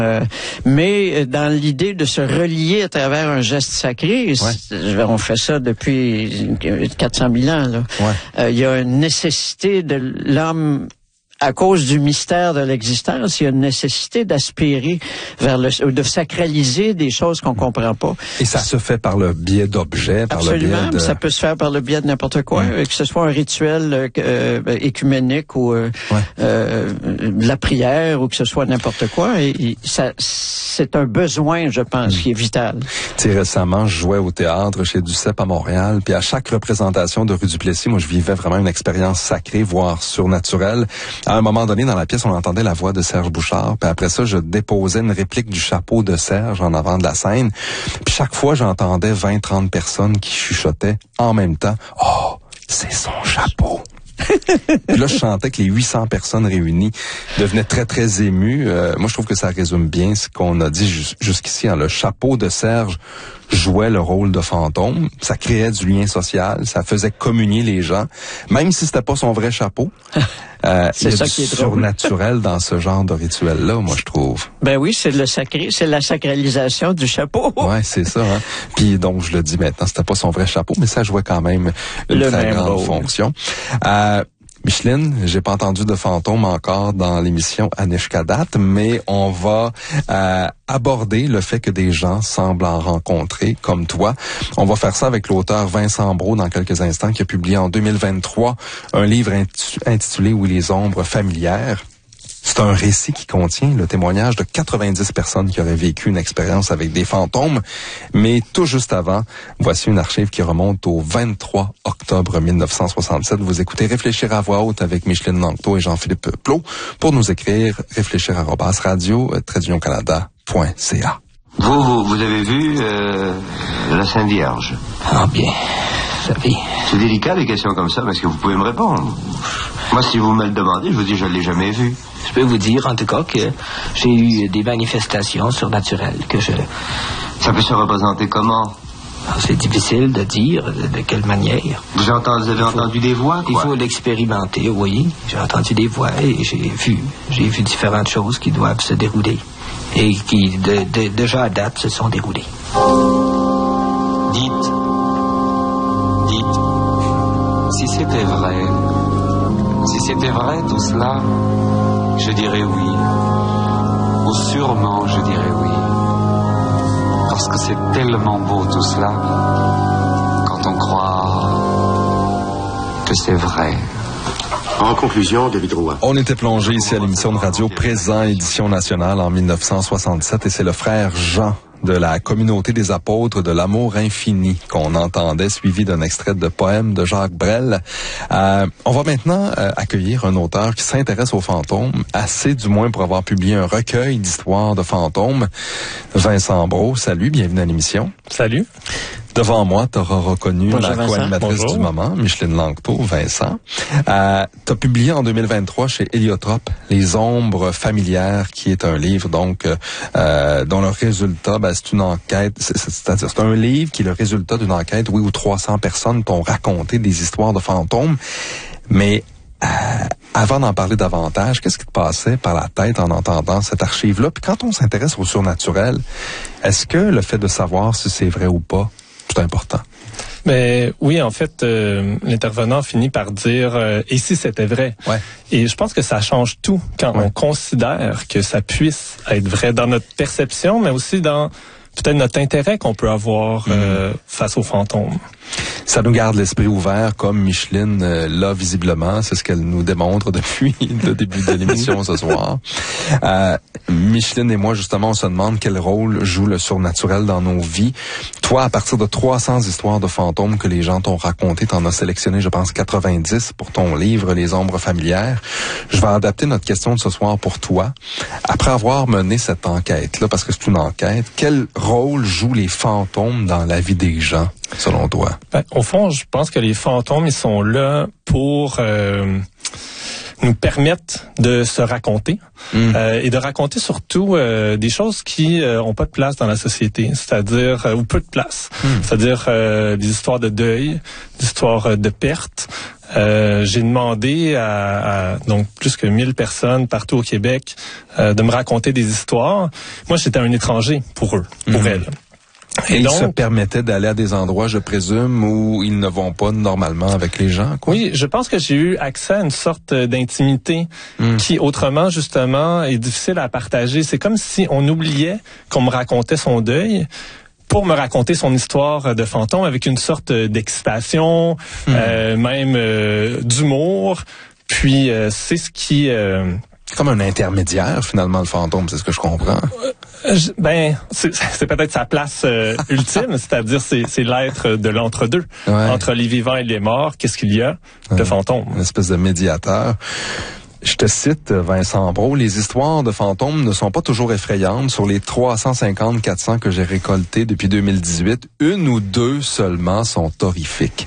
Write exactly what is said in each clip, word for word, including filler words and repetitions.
Euh, mais dans l'idée de se relier à travers un geste sacré, ouais. on fait ça depuis quatre cent mille ans. Là. Ouais. Euh, il y a une nécessité de l'homme. À cause du mystère de l'existence, il y a une nécessité d'aspirer vers le, de sacraliser des choses qu'on comprend pas. Et ça se fait par le biais d'objets, par Absolument, le biais de... ça peut se faire par le biais de n'importe quoi, mmh. que ce soit un rituel euh, écuménique ou euh, ouais. euh, de la prière ou que ce soit n'importe quoi. Et, et ça, c'est un besoin, je pense, mmh. qui est vital. Tu sais, récemment, je jouais au théâtre chez Duceppe à Montréal, puis à chaque représentation de Rue du Plessis, moi, je vivais vraiment une expérience sacrée, voire surnaturelle. À un moment donné, dans la pièce, on entendait la voix de Serge Bouchard. Puis après ça, je déposais une réplique du chapeau de Serge en avant de la scène. Puis chaque fois, j'entendais vingt, trente personnes qui chuchotaient en même temps. « Oh, c'est son chapeau! » Puis là, je sentais que les huit cents personnes réunies devenaient très, très émues. Euh, moi, je trouve que ça résume bien ce qu'on a dit jus- jusqu'ici. Hein. Le chapeau de Serge jouait le rôle de fantôme. Ça créait du lien social. Ça faisait communier les gens. Même si c'était pas son vrai chapeau. Euh, c'est il y a ça du qui est surnaturel dans ce genre de rituel-là, moi, je trouve. Ben oui, c'est le sacré, c'est la sacralisation du chapeau. Ouais, c'est ça. Hein. Puis donc, je le dis maintenant, c'était pas son vrai chapeau, mais ça jouait quand même une le très grande rôle. fonction. Euh, Micheline, j'ai pas entendu de fantôme encore dans l'émission Anishka date, mais on va euh, aborder le fait que des gens semblent en rencontrer, comme toi. On va faire ça avec l'auteur Vincent Brault dans quelques instants, qui a publié en deux mille vingt-trois un livre intitulé « Oui, les ombres familières ». C'est un récit qui contient le témoignage de quatre-vingt-dix personnes qui auraient vécu une expérience avec des fantômes. Mais tout juste avant, voici une archive qui remonte au vingt-trois octobre mille neuf cent soixante-sept. Vous écoutez Réfléchir à voix haute avec Micheline Langto et Jean-Philippe Plot. Pour nous écrire, réfléchir arobase radio tiret canada point c a. Vous, vous, vous avez vu euh, la Sainte Vierge? Ah bien, ça fait. C'est délicat des questions comme ça parce que vous pouvez me répondre. Moi, si vous me le demandez, je vous dis je ne l'ai jamais vue. Je peux vous dire, en tout cas, que j'ai eu des manifestations surnaturelles, que je... Ça peut se représenter comment? C'est difficile de dire de, de quelle manière. Vous, entendu, vous avez faut, entendu des voix, quoi? Il faut l'expérimenter, oui. J'ai entendu des voix et j'ai vu, j'ai vu différentes choses qui doivent se dérouler et qui, de, de, déjà à date, se sont déroulées. Dites, dites, si c'était vrai, si c'était vrai tout cela, je dirais oui. Ou sûrement je dirais oui. Parce que c'est tellement beau tout cela, quand on croit que c'est vrai. En conclusion, David Roy. On était plongé ici à l'émission de radio Présent, édition nationale en mille neuf cent soixante-sept, et c'est le frère Jean de la communauté des apôtres de l'amour infini qu'on entendait, suivi d'un extrait de poème de Jacques Brel. Euh, on va maintenant euh, accueillir un auteur qui s'intéresse aux fantômes, assez du moins pour avoir publié un recueil d'histoires de fantômes. Vincent Brault, salut, bienvenue à l'émission. Salut. Devant moi, tu auras reconnu Bonjour, la co-animatrice du moment, Micheline Langto, Vincent. Euh, tu as publié en deux mille vingt-trois chez Héliotrope Les ombres familières, qui est un livre donc euh, dont le résultat, ben, c'est une enquête, c'est, c'est-à-dire c'est un livre qui est le résultat d'une enquête, oui, où trois cents personnes t'ont raconté des histoires de fantômes. Mais euh, avant d'en parler davantage, qu'est-ce qui te passait par la tête en entendant cette archive-là? Puis quand on s'intéresse au surnaturel, est-ce que le fait de savoir si c'est vrai ou pas, c'est important? Mais oui, en fait, euh, l'intervenant finit par dire euh, « et si c'était vrai? Ouais. » Et je pense que ça change tout quand ouais. on considère que ça puisse être vrai dans notre perception, mais aussi dans peut-être notre intérêt qu'on peut avoir mmh. euh, face aux fantômes. Ça nous garde l'esprit ouvert, comme Micheline euh, l'a visiblement. C'est ce qu'elle nous démontre depuis le début de l'émission ce soir. Euh, Micheline et moi, justement, on se demande quel rôle joue le surnaturel dans nos vies. Toi, à partir de trois cents histoires de fantômes que les gens t'ont racontées, t'en as sélectionné, je pense, quatre-vingt-dix pour ton livre « Les ombres familières ». Je vais adapter notre question de ce soir pour toi. Après avoir mené cette enquête-là, parce que c'est une enquête, quel rôle jouent les fantômes dans la vie des gens, selon toi? Ben, au fond, je pense que les fantômes, ils sont là pour... Euh nous permettent de se raconter mmh. euh, et de raconter surtout euh, des choses qui euh, ont pas de place dans la société, c'est-à-dire euh, ou peu de place, mmh. c'est-à-dire euh, des histoires de deuil, des histoires de perte. Euh, j'ai demandé à, à donc plus que mille personnes partout au Québec euh, de me raconter des histoires. Moi, j'étais un étranger pour eux, pour mmh. elles. Et, et donc, ils se permettaient d'aller à des endroits, je présume, où ils ne vont pas normalement avec les gens, quoi. Oui, je pense que j'ai eu accès à une sorte d'intimité mm. qui, autrement, justement, est difficile à partager. C'est comme si on oubliait qu'on me racontait son deuil pour me raconter son histoire de fantôme avec une sorte d'excitation, mm. euh, même euh, d'humour. Puis, euh, c'est ce qui... Euh, C'est comme un intermédiaire, finalement, le fantôme, c'est ce que je comprends. Euh, je, ben, c'est, c'est peut-être sa place euh, ultime, c'est-à-dire c'est, c'est l'être de l'entre-deux. Ouais. Entre les vivants et les morts, qu'est-ce qu'il y a? Ouais. Le fantôme. Une espèce de médiateur. Je te cite, Vincent Brault, les histoires de fantômes ne sont pas toujours effrayantes. Sur les trois cent cinquante, quatre cents que j'ai récoltées depuis deux mille dix-huit, une ou deux seulement sont horrifiques.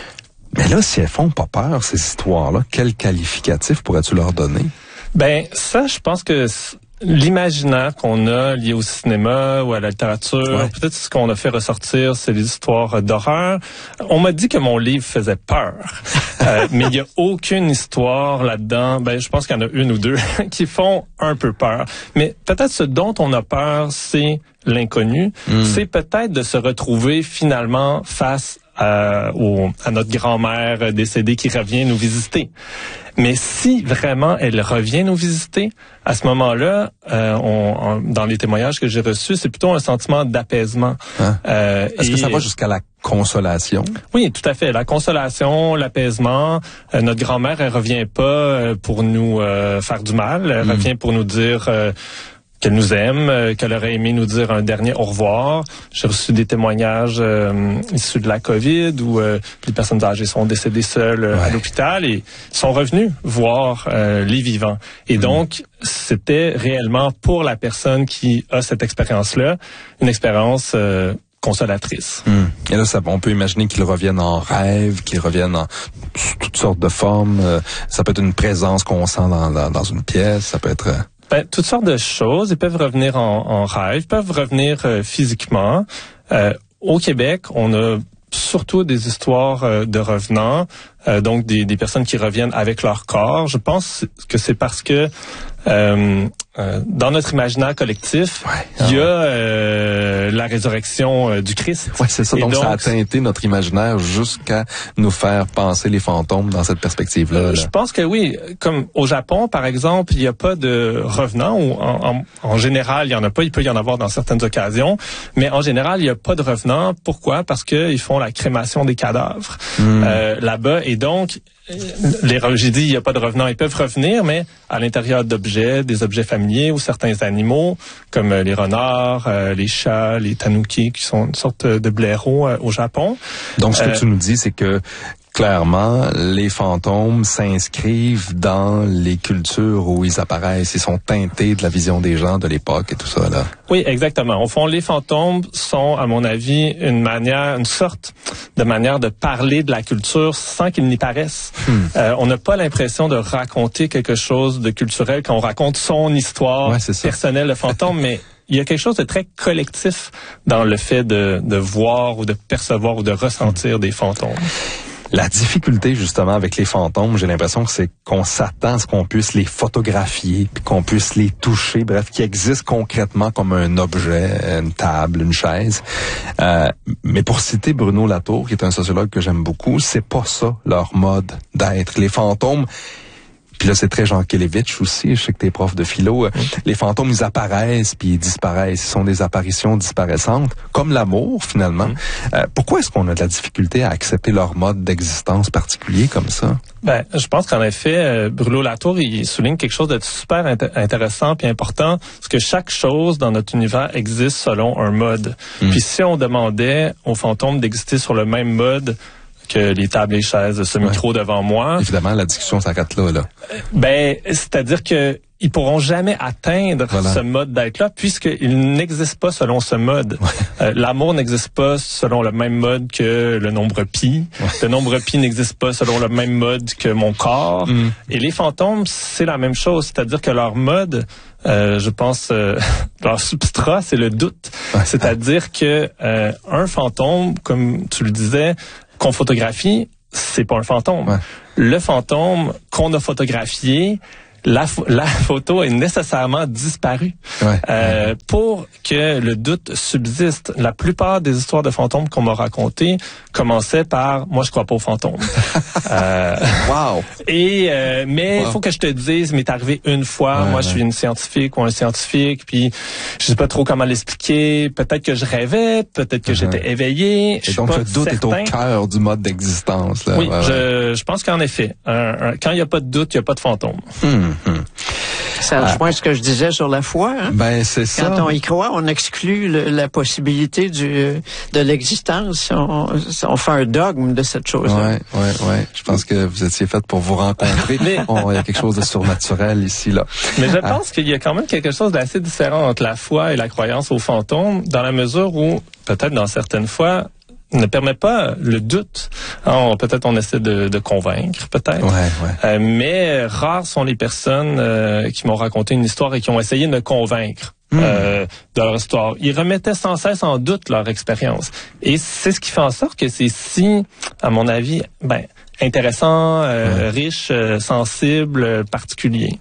Mais là, si elles font pas peur, ces histoires-là, quel qualificatif pourrais-tu leur donner? Ben, ça, je pense que l'imaginaire qu'on a lié au cinéma ou à la littérature, ouais. peut-être ce qu'on a fait ressortir, c'est les histoires d'horreur. On m'a dit que mon livre faisait peur, euh, mais il y a aucune histoire là-dedans. Ben, je pense qu'il y en a une ou deux qui font un peu peur. Mais peut-être ce dont on a peur, c'est l'inconnu. Mm. C'est peut-être de se retrouver finalement face à, au, à notre grand-mère décédée qui revient nous visiter. Mais si vraiment elle revient nous visiter, à ce moment-là, euh, on, on, dans les témoignages que j'ai reçus, c'est plutôt un sentiment d'apaisement. Hein? Euh, Est-ce et, que ça va jusqu'à la consolation? Oui, tout à fait. La consolation, l'apaisement. Euh, notre grand-mère, elle revient pas pour nous euh, faire du mal. Elle mmh. revient pour nous dire... Euh, qu'elle nous aime, euh, qu'elle aurait aimé nous dire un dernier au revoir. J'ai reçu des témoignages euh, issus de la COVID où euh, les personnes âgées sont décédées seules euh, ouais. à l'hôpital et sont revenues voir euh, les vivants. Et mmh. donc, c'était réellement pour la personne qui a cette expérience-là, une expérience euh, consolatrice. Hum. Et là, ça, on peut imaginer qu'ils reviennent en rêve, qu'ils reviennent en toutes sortes de formes. Euh, ça peut être une présence qu'on sent dans, dans, dans une pièce, ça peut être... Euh... Ben, toutes sortes de choses. Ils peuvent revenir en, en rêve, ils peuvent revenir euh, physiquement. Euh, au Québec, on a surtout des histoires euh, de revenants, euh, donc des, des personnes qui reviennent avec leur corps. Je pense que c'est parce que euh, euh, dans notre imaginaire collectif, ouais, ah il y a euh, la résurrection euh, du Christ. Ouais, c'est ça. Donc, donc ça a teinté notre imaginaire jusqu'à nous faire penser les fantômes dans cette perspective-là. Euh, je pense que oui. Comme au Japon, par exemple, il n'y a pas de revenants. Ou en, en, en général, il y en a pas. Il peut y en avoir dans certaines occasions, mais en général, il n'y a pas de revenants. Pourquoi? Parce que ils font la crémation des cadavres mmh. euh, là-bas, et donc les, j'ai dit, il n'y a pas de revenants. Ils peuvent revenir, mais à l'intérieur d'objets, des objets familiers ou certains animaux, comme les renards, euh, les chats, les tanuki, qui sont une sorte de blaireaux euh, au Japon. Donc, ce que euh, tu nous dis, c'est que clairement, les fantômes s'inscrivent dans les cultures où ils apparaissent. Ils sont teintés de la vision des gens de l'époque et tout ça, là. Oui, exactement. Au fond, les fantômes sont, à mon avis, une manière, une sorte de manière de parler de la culture sans qu'ils n'y paraissent. Hmm. Euh, on n'a pas l'impression de raconter quelque chose de culturel quand on raconte son histoire ouais, personnelle de fantôme, mais il y a quelque chose de très collectif dans le fait de, de voir ou de percevoir ou de ressentir hmm. des fantômes. La difficulté, justement, avec les fantômes, j'ai l'impression que c'est qu'on s'attend à ce qu'on puisse les photographier, puis qu'on puisse les toucher, bref, qui existent concrètement comme un objet, une table, une chaise. Euh, mais pour citer Bruno Latour, qui est un sociologue que j'aime beaucoup, c'est pas ça leur mode d'être. Les fantômes... Puis là, c'est très Jean Kelevitch aussi. Je sais que t'es prof de philo. Oui. Les fantômes, ils apparaissent puis ils disparaissent. Ils sont des apparitions disparaissantes, comme l'amour, finalement. Mm. Euh, pourquoi est-ce qu'on a de la difficulté à accepter leur mode d'existence particulier comme ça? Ben, je pense qu'en effet, euh, Bruno Latour, il souligne quelque chose de super int- intéressant puis important, c'est que chaque chose dans notre univers existe selon un mode. Mm. Puis si on demandait aux fantômes d'exister sur le même mode que les tables et chaises, ce micro ouais. devant moi. Évidemment, la discussion s'arrête là, là. Ben, c'est-à-dire que ils pourront jamais atteindre voilà. ce mode d'être-là, puisqu'il n'existe pas selon ce mode. Ouais. Euh, l'amour n'existe pas selon le même mode que le nombre pi. Ouais. Le nombre pi n'existe pas selon le même mode que mon corps. Mm. Et les fantômes, c'est la même chose. C'est-à-dire que leur mode, euh, je pense, euh, leur substrat, c'est le doute. Ouais. C'est-à-dire que euh, un fantôme, comme tu le disais, qu'on photographie, c'est pas un fantôme. Ouais. Le fantôme qu'on a photographié, La, la photo est nécessairement disparue. Ouais, euh, ouais. Pour que le doute subsiste, la plupart des histoires de fantômes qu'on m'a racontées commençaient par « moi, je crois pas aux fantômes ». euh, wow! Et euh, mais il wow. faut que je te dise, m'est arrivé une fois, ouais, moi, ouais. je suis une scientifique ou un scientifique, puis je sais pas trop comment l'expliquer. Peut-être que je rêvais, peut-être que uh-huh. j'étais éveillé. Et donc, le doute certain. est au cœur du mode d'existence. Là. Oui, ouais, je, je pense qu'en effet, un, un, quand il n'y a pas de doute, il n'y a pas de fantôme. Hmm. Hum. Ça rejoint ah. ce que je disais sur la foi. Hein? Ben c'est ça. Quand on y croit, on exclut le, la possibilité du de l'existence. On, on fait un dogme de cette chose. Ouais, ouais, ouais. Je pense que vous étiez fait pour vous rencontrer. Mais il y a quelque chose de surnaturel ici là. Mais je pense ah. qu'il y a quand même quelque chose d'assez différent entre la foi et la croyance aux fantômes, dans la mesure où peut-être dans certaines fois ne permet pas le doute. Alors, peut-être on essaie de, de convaincre, peut-être. Ouais, ouais. Euh, mais rares sont les personnes euh, qui m'ont raconté une histoire et qui ont essayé de me convaincre mmh. euh, de leur histoire. Ils remettaient sans cesse en doute leur expérience. Et c'est ce qui fait en sorte que c'est si, à mon avis, ben intéressant, euh, ouais. riche, euh, sensible, euh, particulier.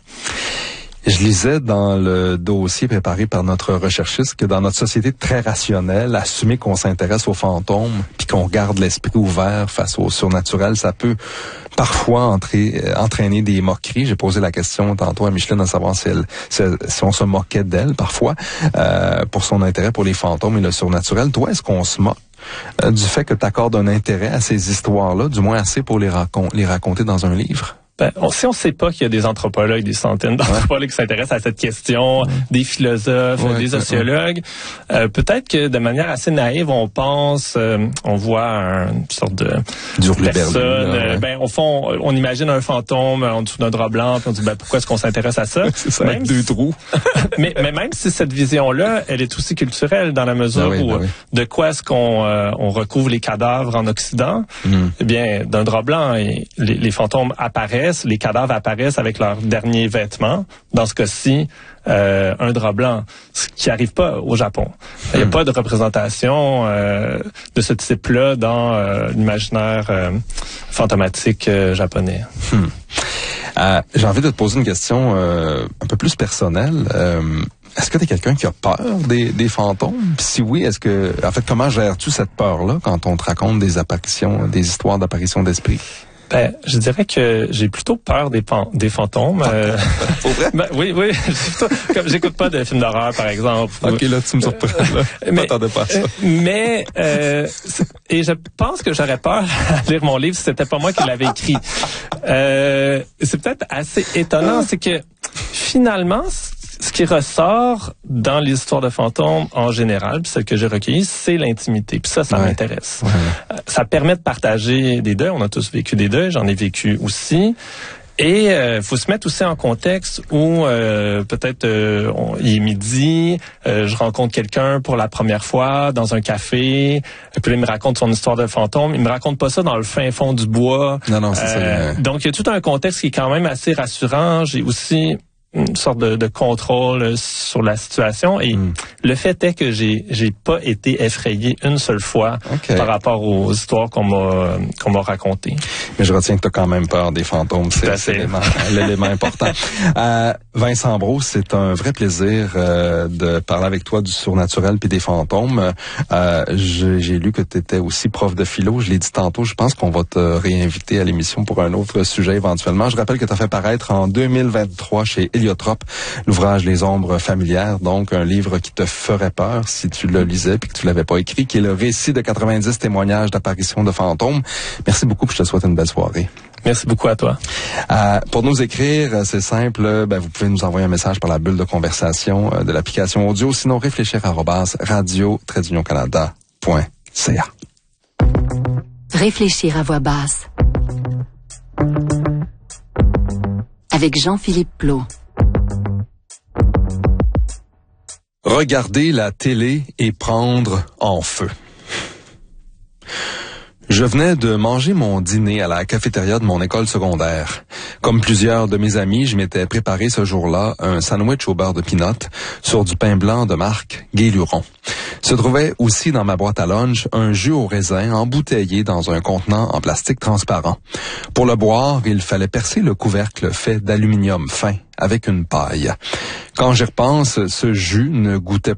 Je lisais dans le dossier préparé par notre recherchiste que dans notre société très rationnelle, assumer qu'on s'intéresse aux fantômes puis qu'on garde l'esprit ouvert face au surnaturel, ça peut parfois entrer, euh, entraîner des moqueries. J'ai posé la question tantôt à Micheline de savoir si, elle, si, si on se moquait d'elle parfois euh, pour son intérêt pour les fantômes et le surnaturel. Toi, est-ce qu'on se moque euh, du fait que tu accordes un intérêt à ces histoires-là, du moins assez pour les, racon- les raconter dans un livre? Ben, on, si on ne sait pas qu'il y a des anthropologues, des centaines d'anthropologues ouais. qui s'intéressent à cette question, ouais. des philosophes, ouais, des sociologues, ouais. euh, peut-être que de manière assez naïve, on pense, euh, on voit un, une sorte de personne. Euh, ouais. Ben, au fond, on imagine un fantôme en dessous d'un drap blanc, puis on dit, ben, pourquoi est-ce qu'on s'intéresse à ça? C'est ça, même avec deux trous. mais, mais même si cette vision-là, elle est aussi culturelle dans la mesure ben oui, où, ben oui. de quoi est-ce qu'on euh, on recouvre les cadavres en Occident? Mm. Eh bien, d'un drap blanc, et les, les fantômes apparaissent. Les cadavres apparaissent avec leurs derniers vêtements. Dans ce cas-ci, euh, un drap blanc, ce qui n'arrive pas au Japon. Il n'y a hmm. pas de représentation euh, de ce type-là dans euh, l'imaginaire euh, fantomatique euh, japonais. Hmm. Euh, j'ai envie de te poser une question euh, un peu plus personnelle. Euh, Est-ce que tu es quelqu'un qui a peur des, des fantômes? Puis si oui, est-ce que, en fait, comment gères-tu cette peur-là quand on te raconte des apparitions, des histoires d'apparitions d'esprit? Ben, je dirais que j'ai plutôt peur des, pan- des fantômes. Euh, Pour vrai? Ben, oui, oui. Plutôt, comme j'écoute pas de films d'horreur, par exemple. Ok, là, tu me surprends. Là. Je m'attendais pas à ça. Mais, euh, et je pense que j'aurais peur à lire mon livre si c'était pas moi qui l'avais écrit. Euh, c'est peut-être assez étonnant, c'est que finalement, ce qui ressort dans les histoires de fantômes en général, puis celles que j'ai recueillies, c'est l'intimité. Puis ça, ça ouais. m'intéresse. Ouais. Euh, ça permet de partager des deuils. On a tous vécu des deuils. J'en ai vécu aussi. Et il euh, faut se mettre aussi en contexte où euh, peut-être euh, on, il est midi, euh, je rencontre quelqu'un pour la première fois dans un café, puis là, il me raconte son histoire de fantôme. Il me raconte pas ça dans le fin fond du bois. Non, non, c'est euh, ça. Donc, il y a tout un contexte qui est quand même assez rassurant. J'ai aussi une sorte de, de contrôle sur la situation et mm. le fait est que j'ai j'ai pas été effrayé une seule fois okay. par rapport aux histoires qu'on m'a qu'on m'a racontées. Mais je retiens que tu as quand même peur des fantômes, c'est, c'est l'élément, l'élément important. Euh, Vincent Brault, c'est un vrai plaisir euh, de parler avec toi du surnaturel puis des fantômes. Euh, j'ai, j'ai lu que tu étais aussi prof de philo, je l'ai dit tantôt, je pense qu'on va te réinviter à l'émission pour un autre sujet éventuellement. Je rappelle que tu as fait paraître en deux mille vingt-trois chez Héliotrope l'ouvrage Les ombres familières, donc un livre qui te ferait peur si tu le lisais puis que tu l'avais pas écrit, qui est le récit de quatre-vingt-dix témoignages d'apparitions de fantômes. Merci beaucoup, puis je te souhaite une belle soirée. Merci beaucoup à toi. Euh, pour nous écrire, c'est simple, ben, vous pouvez nous envoyer un message par la bulle de conversation euh, de l'application audio, sinon réfléchir arobase radio tiret union canada point c a. Réfléchir à voix basse. Avec Jean-Philippe Plot. Regarder la télé et prendre en feu. Je venais de manger mon dîner à la cafétéria de mon école secondaire. Comme plusieurs de mes amis, je m'étais préparé ce jour-là un sandwich au beurre de pinot sur du pain blanc de marque Guéluron. Se trouvait aussi dans ma boîte à lunch un jus au raisin embouteillé dans un contenant en plastique transparent. Pour le boire, il fallait percer le couvercle fait d'aluminium fin avec une paille. Quand j'y repense, ce jus ne goûtait